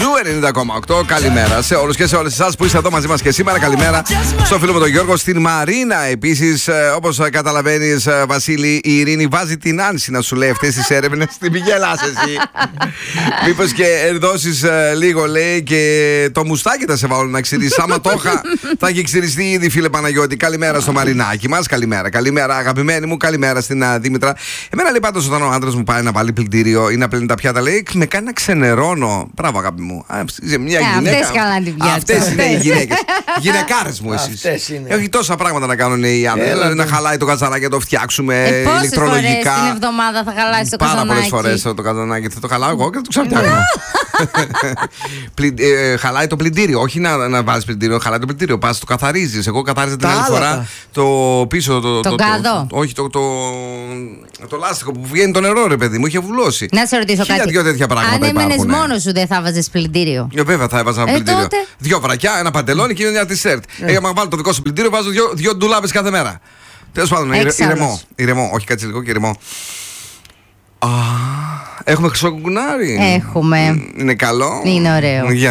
Ζου 90,8. Καλημέρα σε όλους και σε όλες εσάς που είστε εδώ μαζί μας και σήμερα. Καλημέρα στο φίλο μου τον Γιώργο, στην Μαρίνα. Επίσης, όπως καταλαβαίνεις, Βασίλη, η Ειρήνη βάζει την Άνση να σου λέει αυτές τις έρευνες. Την πηγέλας εσύ. Μήπως και δώσεις λίγο, λέει, και το μουστάκι θα σε βάλουν να ξυρίσεις. Άμα το είχα, θα έχει ξυριστεί ήδη, φίλε Παναγιώτη. Καλημέρα στο Μαρινάκι μας. Καλημέρα, καλημέρα, αγαπημένη μου. Καλημέρα στην Δήμητρα. Εμένα λέει πάντως όταν ο άντρας μου πάει να βάλει πλυντήριο ή να πλύνει τα πιάτα, λέει, με κάνει να ξενερώνω. Μπράβο, αγάπη μου. Είσαι μια γυναίκα. Αυτές χαλάνε την πιάτα. Αυτές είναι οι γυναίκες. Γυναικάρες μου εσείς. Έχει τόσα πράγματα να κάνουν οι άντρες. Να χαλάει το καζανάκι, να το φτιάξουμε ηλεκτρολογικά. Πόσες φορές την εβδομάδα θα χαλάσει το καζανάκι? Πάρα πολλές φορές το καζανάκι. Θα το χαλάω εγώ και θα το ξαφτιάξω. Χαλάει το πλυντήριο. Όχι να βάλεις πλυντήριο, χαλάει το πλυντήριο. Πας το καθαρίζεις. Εγώ καθάριζα την άλλη φορά το πίσω. Το κάδο. Όχι, το λάστιχο που βγαίνει το νερό, ρε παιδί μου. Είχε βουλώσει. Να σε ρωτήσω κάτι. Δυο τέτοια πράγματα. Αν έμενες μόνος σου, δεν θα βάζεις πλυντήριο? Βέβαια θα έβαζα ένα πλυντήριο. Τότε. Δυο βρακιά, ένα παντελόνι και μια τισέρτ. Άμα βάλω το δικό σου πλυντήριο, βάζω δυο ντουλάπες κάθε μέρα. Τέλος πάντων, ηρεμό. Όχι, κάτσε λίγο και ηρεμό. Έχουμε χρυσό κουκουνάρι. Έχουμε. Είναι καλό. Είναι ωραίο.